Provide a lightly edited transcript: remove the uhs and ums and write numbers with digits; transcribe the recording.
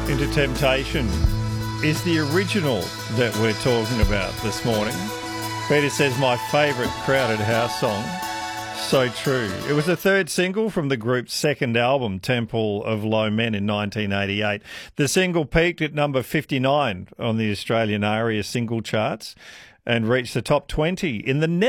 into Temptation is the original that we're talking about this morning. Peter says, my favourite Crowded House song. So true. It was the third single from the group's second album, Temple of Low Men, in 1988. The single peaked at number 59 on the Australian ARIA single charts and reached the top 20 in the